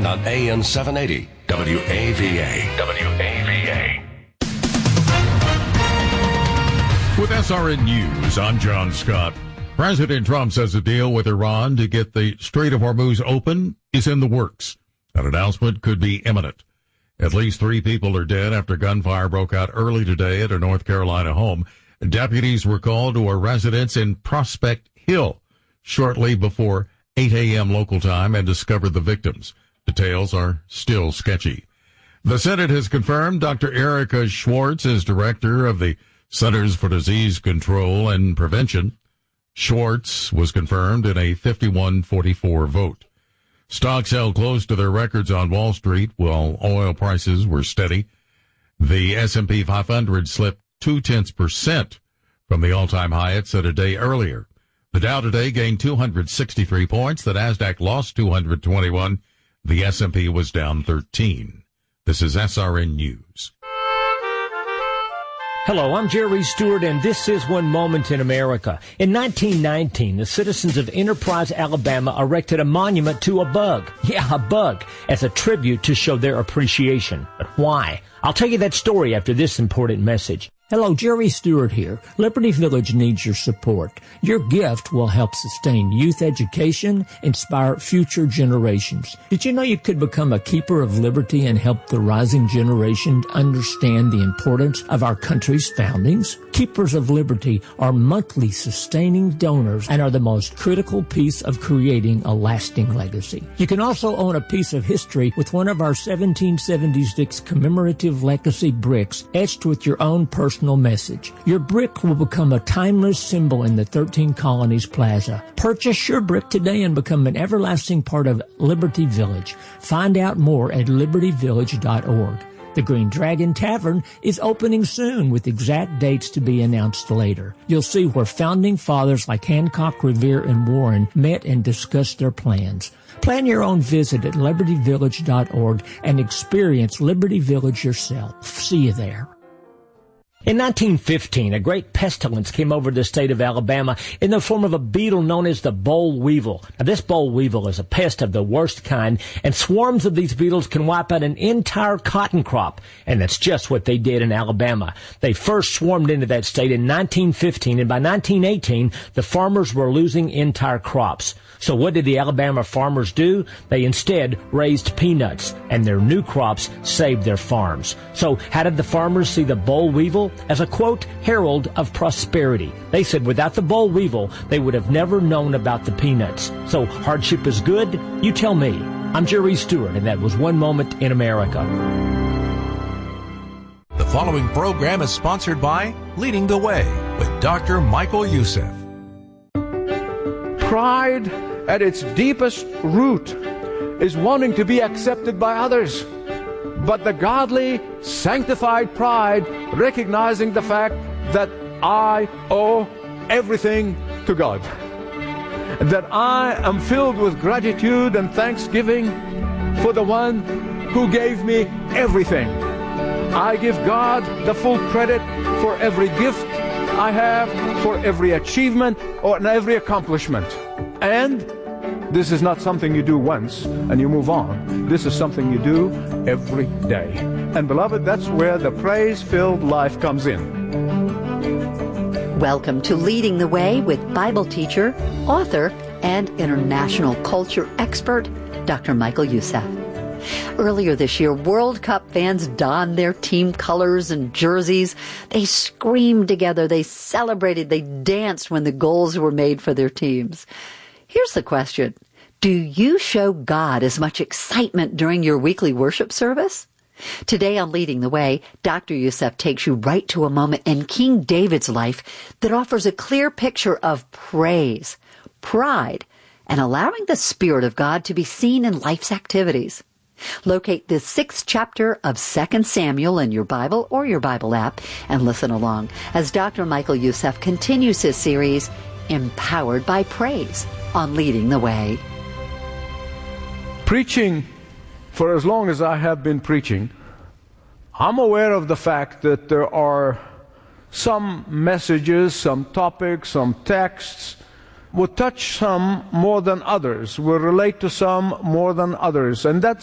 and on AM 780 WAVA. WAVA. With SRN News, I'm John Scott. President Trump says a deal with Iran to get the Strait of Hormuz open is in the works. An announcement could be imminent. At least 3 people are dead after gunfire broke out early today at a North Carolina home. Deputies were called to a residence in Prospect Hill shortly before 8 a.m. local time and discovered the victims. Details are still sketchy. The Senate has confirmed Dr. Erica Schwartz is director of the Centers for Disease Control and Prevention. Schwartz was confirmed in a 51-44 vote. Stocks held close to their records on Wall Street while oil prices were steady. The S&P 500 slipped 0.2% from the all-time high it set a day earlier. The Dow today gained 263 points. The Nasdaq lost 221. The S&P was down 13. This is SRN News. Hello, I'm Jerry Stewart, and this is One Moment in America. In 1919, the citizens of Enterprise, Alabama erected a monument to a bug. Yeah, a bug, as a tribute to show their appreciation. But why? I'll tell you that story after this important message. Hello, Jerry Stewart here. Liberty Village needs your support. Your gift will help sustain youth education, inspire future generations. Did you know you could become a keeper of liberty and help the rising generation understand the importance of our country's foundings? Keepers of Liberty are monthly sustaining donors and are the most critical piece of creating a lasting legacy. You can also own a piece of history with one of our 1776 commemorative legacy bricks etched with your own personal message. Your brick will become a timeless symbol in the 13 Colonies Plaza. Purchase your brick today and become an everlasting part of Liberty Village. Find out more at libertyvillage.org. The Green Dragon Tavern is opening soon with exact dates to be announced later. You'll see where founding fathers like Hancock, Revere, and Warren met and discussed their plans. Plan your own visit at libertyvillage.org and experience Liberty Village yourself. See you there. In 1915, a great pestilence came over the state of Alabama in the form of a beetle known as the boll weevil. Now, this boll weevil is a pest of the worst kind, and swarms of these beetles can wipe out an entire cotton crop. And that's just what they did in Alabama. They first swarmed into that state in 1915, and by 1918, the farmers were losing entire crops. So what did the Alabama farmers do? They instead raised peanuts, and their new crops saved their farms. So how did the farmers see the boll weevil? As a, quote, herald of prosperity. They said without the boll weevil, they would have never known about the peanuts. So hardship is good? You tell me. I'm Jerry Stewart, and that was One Moment in America. The following program is sponsored by Leading the Way with Dr. Michael Youssef. Pride at its deepest root is wanting to be accepted by others. But the godly, sanctified pride, recognizing the fact that I owe everything to God, that I am filled with gratitude and thanksgiving for the one who gave me everything. I give God the full credit for every gift I have, for every achievement or every accomplishment. And this is not something you do once and you move on. This is something you do every day. And beloved, that's where the praise-filled life comes in. Welcome to Leading the Way with Bible teacher, author, and international culture expert, Dr. Michael Youssef. Earlier this year, World Cup fans donned their team colors and jerseys. They screamed together, they celebrated, they danced when the goals were made for their teams. Here's the question. Do you show God as much excitement during your weekly worship service? Today on Leading the Way, Dr. Youssef takes you right to a moment in King David's life that offers a clear picture of praise, pride, and allowing the Spirit of God to be seen in life's activities. Locate the 6th chapter of 2 Samuel in your Bible or your Bible app and listen along as Dr. Michael Youssef continues his series, Empowered by Praise, on Leading the Way. Preaching, for as long as I have been preaching, I'm aware of the fact that there are some messages, some topics, some texts will touch some more than others, will relate to some more than others. And that's